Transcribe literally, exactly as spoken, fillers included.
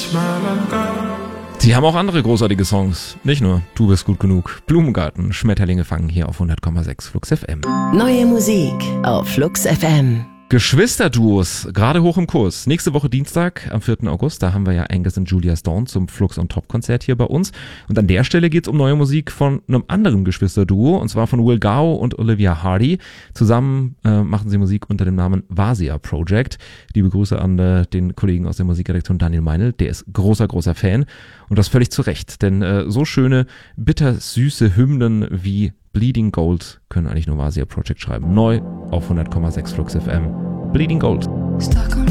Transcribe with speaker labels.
Speaker 1: Sie haben auch andere großartige Songs, nicht nur Du bist gut genug. Blumengarten, Schmetterlinge fangen hier auf hundert Komma sechs Flux F M.
Speaker 2: Neue Musik auf Flux F M.
Speaker 1: Geschwisterduos, gerade hoch im Kurs. Nächste Woche Dienstag, am vierten August, da haben wir ja Angus und Julia Stone zum Flux on Top Konzert hier bei uns. Und an der Stelle geht's um neue Musik von einem anderen Geschwisterduo, und zwar von Will Gao und Olivia Hardy. Zusammen äh, machen sie Musik unter dem Namen Vasia Project. Liebe Grüße an äh, den Kollegen aus der Musikredaktion Daniel Meinl, der ist großer, großer Fan. Und das völlig zu Recht, denn äh, so schöne, bittersüße Hymnen wie Bleeding Gold können eigentlich nur Vasia Project schreiben. Neu auf hundert Komma sechs Flux F M. Bleeding Gold.